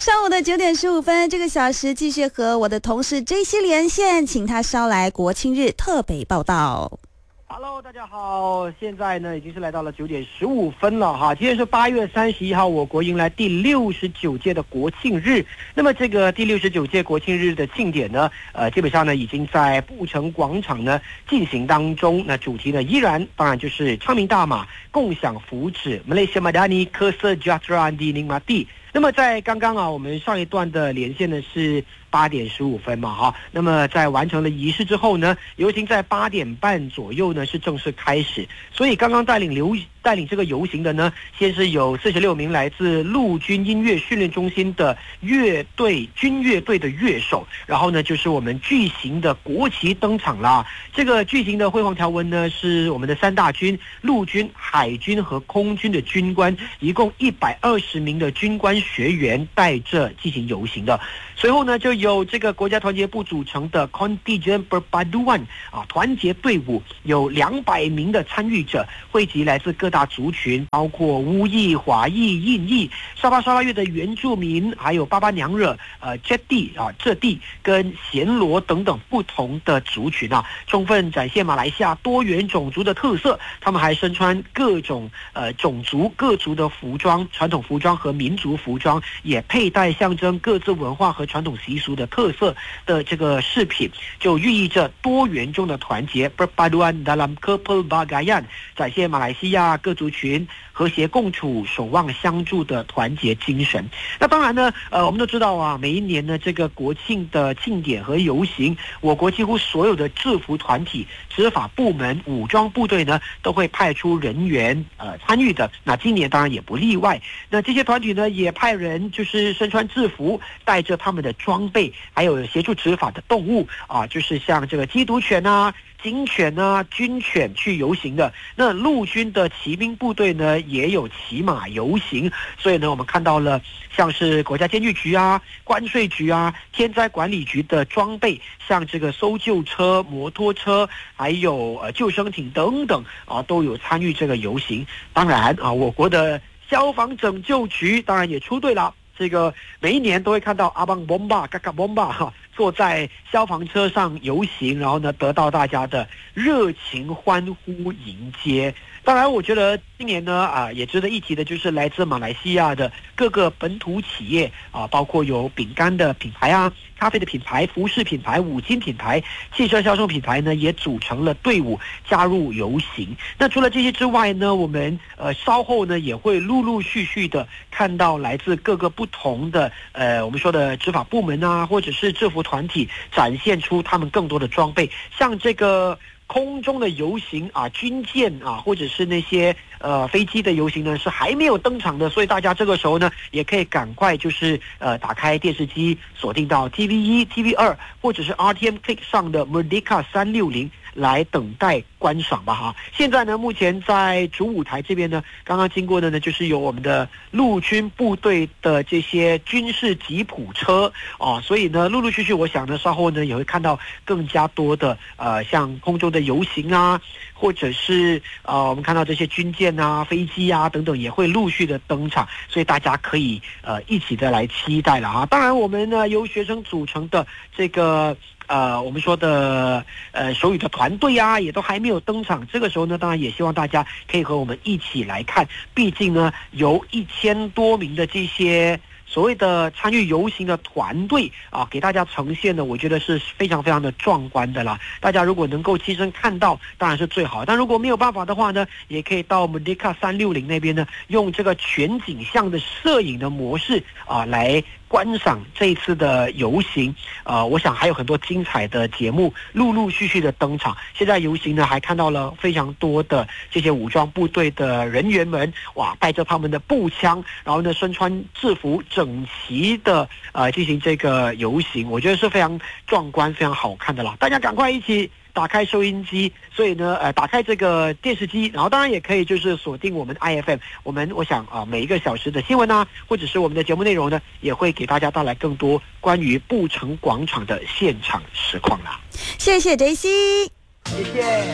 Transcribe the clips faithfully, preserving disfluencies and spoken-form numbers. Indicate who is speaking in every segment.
Speaker 1: 上午的九点十五分，这个小时继续和我的同事 J C 连线，请他捎来国庆日特北报道。
Speaker 2: Hello， 大家好，现在呢已经是来到了九点十五分了哈。今天是八月三十一号，我国迎来第六十九届的国庆日。那么这个第六十九届国庆日的庆典呢，呃，基本上呢已经在布城广场呢进行当中。那主题呢依然当然就是昌明大马，共享福祉 Malaysia Madani Kesejahteraan di Nikmati。那么在刚刚啊，我们上一段的连线呢是八点十五分嘛哈。那么在完成了仪式之后呢，游行在八点半左右呢是正式开始。所以刚刚带领流带领这个游行的呢，先是有四十六名来自陆军音乐训练中心的乐队军乐队的乐手，然后呢就是我们巨型的国旗登场啦。这个巨型的辉煌条纹呢是我们的三大军陆军、海军和空军的军官，一共一百二十名的军官学员带着进行游行的。随后呢就有这个国家团结部组成的 Contingent Perpaduan 啊团结队伍，有两百名的参与者，汇集来自各大族群，包括乌裔、华裔、印裔、沙巴沙拉越的原住民，还有巴巴娘惹、呃浙地啊浙地跟暹罗等等不同的族群啊，充分展现马来西亚多元种族的特色。他们还身穿各种呃种族各族的服装，传统服装和民族服装，也佩戴象征各自文化和传统习俗的特色的这个饰品，就寓意着多元中的团结 Perpaduan dalam kepelbagaian， 展现马来西亚各族群和谐共处、守望相助的团结精神。那当然呢，呃，我们都知道啊，每一年呢这个国庆的庆典和游行，我国几乎所有的制服团体、执法部门、武装部队呢都会派出人员呃参与的。那今年当然也不例外。那这些团体呢也派人就是身穿制服，带着他们的装备，还有协助执法的动物啊，就是像这个缉毒犬啊、警犬啊、军犬去游行的。那陆军的骑兵部队呢也有骑马游行，所以呢我们看到了像是国家监狱局啊、关税局啊、天灾管理局的装备，像这个搜救车、摩托车，还有呃救生艇等等啊，都有参与这个游行。当然啊，我国的消防拯救局当然也出队了。这个每一年都会看到阿邦 bomba 嘎嘎 bomba 哈，坐在消防车上游行，然后呢得到大家的热情欢呼迎接。当然我觉得今年呢啊也值得一提的就是来自马来西亚的各个本土企业啊，包括有饼干的品牌啊、咖啡的品牌、服饰品牌、五金品牌、汽车销售品牌呢也组成了队伍加入游行。那除了这些之外呢，我们呃稍后呢也会陆陆续续的看到来自各个不同的呃我们说的执法部门啊，或者是制服团体展现出他们更多的装备，像这个空中的游行啊，军舰啊，或者是那些呃飞机的游行呢，是还没有登场的，所以大家这个时候呢，也可以赶快就是呃打开电视机，锁定到 T V 一、T V 二，或者是 R T M Click 上的 Merdeka 三六零来等待观赏吧哈。现在呢，目前在主舞台这边呢，刚刚经过的呢，就是有我们的陆军部队的这些军事吉普车啊，所以呢，陆陆续续，我想呢，稍后呢也会看到更加多的呃像空中的游行啊，或者是呃我们看到这些军舰啊、飞机啊等等也会陆续的登场，所以大家可以呃一起的来期待了哈。当然，我们呢由学生组成的这个呃我们说的呃手语的团队啊，也都还没有登场。这个时候呢，当然也希望大家可以和我们一起来看，毕竟呢有一千多名的这些所谓的参与游行的团队啊，给大家呈现的，我觉得是非常非常的壮观的啦。大家如果能够亲身看到，当然是最好。但如果没有办法的话呢，也可以到 Merdeka 三六零那边呢，用这个全景像的摄影的模式啊，来观赏这一次的游行。呃，我想还有很多精彩的节目陆陆续续的登场。现在游行呢，还看到了非常多的这些武装部队的人员们，哇，带着他们的步枪，然后呢身穿制服，整齐的呃进行这个游行，我觉得是非常壮观、非常好看的啦。大家赶快一起打开收音机，所以呢，呃，打开这个电视机，然后当然也可以就是锁定我们 I F M， 我们我想啊、呃，每一个小时的新闻啊，或者是我们的节目内容呢，也会给大家带来更多关于布城广场的现场实况啦。
Speaker 1: 谢谢 J C，
Speaker 2: 谢谢。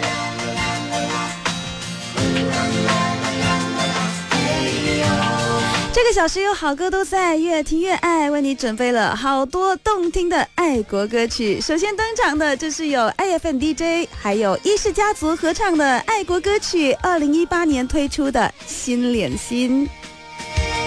Speaker 1: 这个小时有好歌都在，越听越爱，为你准备了好多动听的爱国歌曲。首先登场的就是有 I F M D J 还有伊氏家族合唱的爱国歌曲，二零一八年推出的《心连心》。